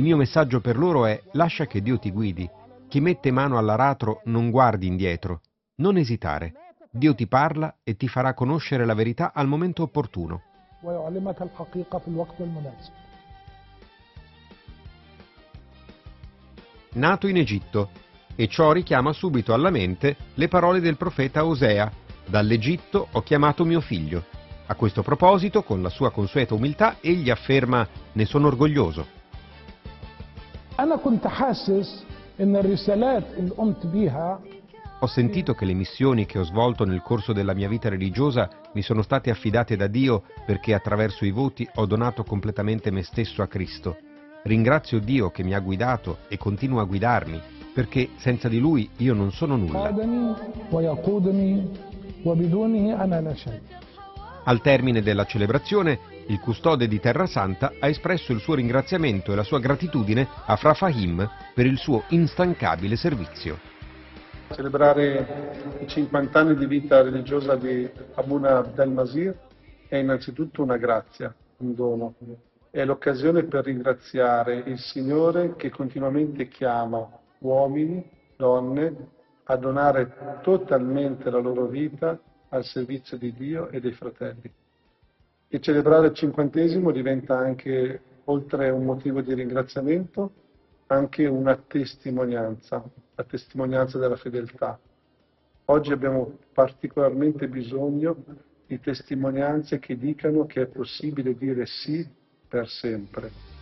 mio messaggio per loro è: lascia che Dio ti guidi. Chi mette mano all'aratro non guardi indietro. Non esitare. Dio ti parla e ti farà conoscere la verità al momento opportuno. ويعلمك الحقيقة في الوقت المناسب. Nato in Egitto, e ciò richiama subito alla mente le parole del profeta Osea: dall'Egitto ho chiamato mio figlio. A questo proposito, con la sua consueta umiltà, egli afferma: ne sono orgoglioso. أنا كنت حاسس إن الرسالات اللي قمت بيها Ho sentito che le missioni che ho svolto nel corso della mia vita religiosa mi sono state affidate da Dio perché attraverso i voti ho donato completamente me stesso a Cristo. Ringrazio Dio che mi ha guidato e continua a guidarmi, perché senza di Lui io non sono nulla. قادني ويقودني وبدونه أنا لا شيء. Al termine della celebrazione, il custode di Terra Santa ha espresso il suo ringraziamento e la sua gratitudine a Fra Fahim per il suo instancabile servizio. Celebrare i 50 anni di vita religiosa di Abuna Abdelmasih è innanzitutto una grazia, un dono. È l'occasione per ringraziare il Signore che continuamente chiama uomini, donne, a donare totalmente la loro vita al servizio di Dio e dei fratelli. E celebrare il 50° diventa anche, oltre un motivo di ringraziamento, anche una testimonianza, la testimonianza della fedeltà. Oggi abbiamo particolarmente bisogno di testimonianze che dicano che è possibile dire sì per sempre.